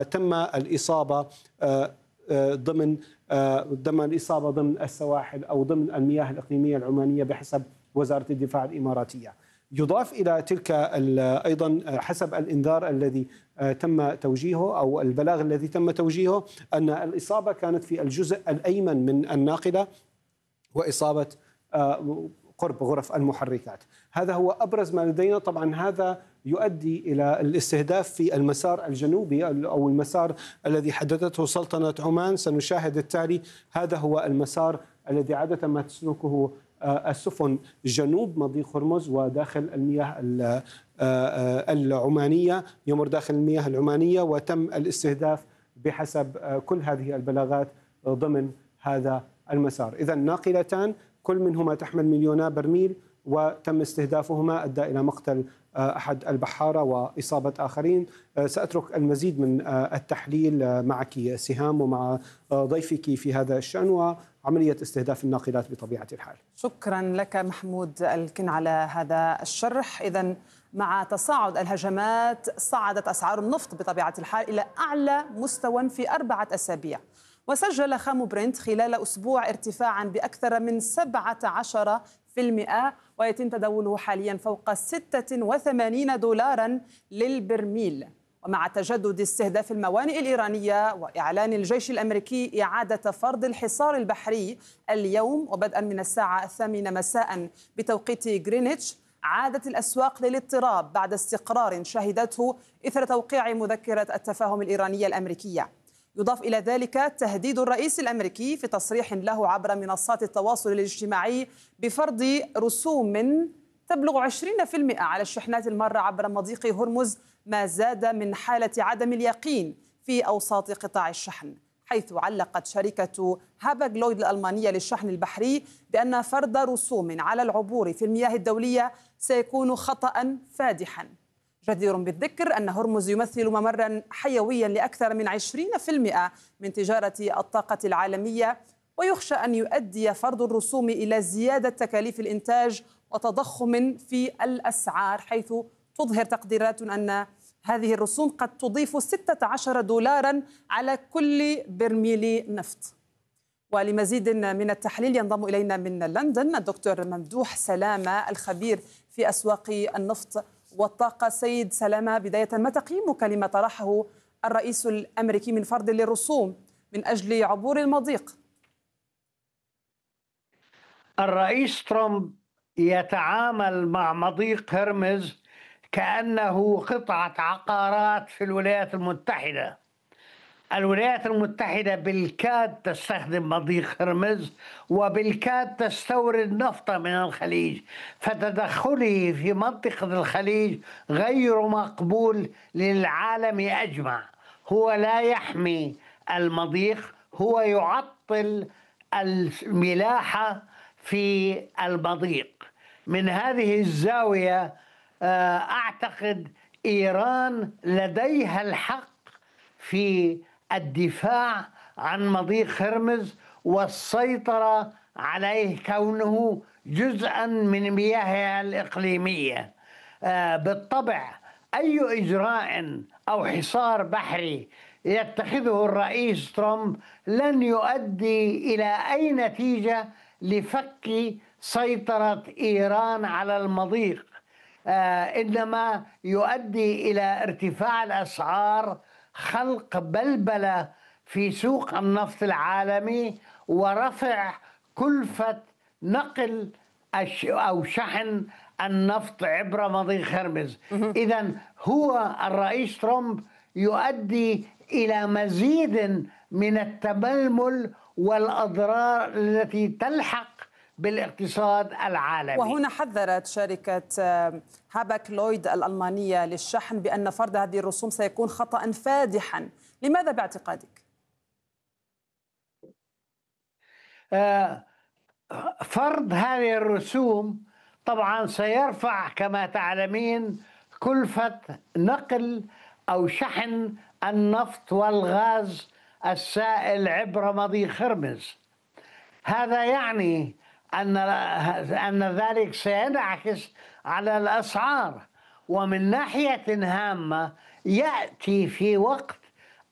تم الإصابة ضمن السواحل أو ضمن المياه الإقليمية العمانية بحسب وزارة الدفاع الإماراتية. يضاف إلى تلك أيضا حسب الإنذار الذي تم توجيهه أو البلاغ الذي تم توجيهه أن الإصابة كانت في الجزء الأيمن من الناقلة وإصابة قرب غرف المحركات. هذا هو أبرز ما لدينا. طبعا هذا يؤدي إلى الاستهداف في المسار الجنوبي أو المسار الذي حددته سلطنة عمان. سنشاهد التالي هذا هو المسار الذي عادة ما تسلكه السفن جنوب مضيق هرمز وداخل المياه العمانية، يمر داخل المياه العمانية، وتم الاستهداف بحسب كل هذه البلاغات ضمن هذا المسار. إذن ناقلتان كل منهما تحمل مليونا برميل وتم استهدافهما أدى إلى مقتل أحد البحارة وإصابة آخرين. سأترك المزيد من التحليل معك سهام ومع ضيفك في هذا الشأن وعملية استهداف الناقلات بطبيعة الحال. شكرا لك محمود الكن على هذا الشرح. إذن مع تصاعد الهجمات صعدت أسعار النفط بطبيعة الحال إلى أعلى مستوى في 4 أسابيع، وسجل خام برنت خلال أسبوع ارتفاعا بأكثر من 17%، ويتم تداوله حاليا فوق 86 دولارا للبرميل. ومع تجدد استهداف الموانئ الإيرانية وإعلان الجيش الأمريكي إعادة فرض الحصار البحري اليوم وبدءا من الساعة 8 مساء بتوقيت غرينتش، عادت الأسواق للاضطراب بعد استقرار شهدته إثر توقيع مذكرة التفاهم الإيرانية الأمريكية. يضاف إلى ذلك تهديد الرئيس الأمريكي في تصريح له عبر منصات التواصل الاجتماعي بفرض رسوم تبلغ 20% على الشحنات المارة عبر مضيق هرمز، ما زاد من حالة عدم اليقين في أوساط قطاع الشحن، حيث علقت شركة هاباغ لويد الألمانية للشحن البحري بأن فرض رسوم على العبور في المياه الدولية سيكون خطأ فادحا. جدير بالذكر أن هرمز يمثل ممرا حيويا لأكثر من 20% من تجارة الطاقة العالمية، ويخشى أن يؤدي فرض الرسوم إلى زيادة تكاليف الإنتاج وتضخم في الأسعار، حيث تظهر تقديرات أن هذه الرسوم قد تضيف 16 دولارا على كل برميل نفط. ولمزيد من التحليل ينضم إلينا من لندن الدكتور ممدوح سلامة الخبير في أسواق النفط والطاقة. سيد سلامة، بداية ما تقييمك لما طرحه الرئيس الأمريكي من فرض للرسوم من أجل عبور المضيق؟ الرئيس ترامب يتعامل مع مضيق هرمز كأنه قطعة عقارات في الولايات المتحدة. الولايات المتحدة بالكاد تستخدم مضيق هرمز وبالكاد تستورد نفط من الخليج، فتدخله في منطقة الخليج غير مقبول للعالم أجمع. هو لا يحمي المضيق، هو يعطل الملاحة في المضيق. من هذه الزاوية أعتقد إيران لديها الحق في الدفاع عن مضيق هرمز والسيطرة عليه كونه جزءا من مياهها الإقليمية. بالطبع أي إجراء أو حصار بحري يتخذه الرئيس ترامب لن يؤدي إلى أي نتيجة لفك سيطرة إيران على المضيق، إنما يؤدي إلى ارتفاع الأسعار، خلق بلبلة في سوق النفط العالمي، ورفع كلفة نقل أو شحن النفط عبر مضيق هرمز. إذن هو الرئيس ترامب يؤدي إلى مزيد من التململ والأضرار التي تلحق بالاقتصاد العالمي. وهنا حذرت شركة هاباك لويد الألمانية للشحن بأن فرض هذه الرسوم سيكون خطأ فادحا. لماذا باعتقادك؟ فرض هذه الرسوم طبعا سيرفع كما تعلمين كلفة نقل أو شحن النفط والغاز السائل عبر مضيق هرمز. هذا يعني أن ذلك سينعكس على الأسعار. ومن ناحية هامة يأتي في وقت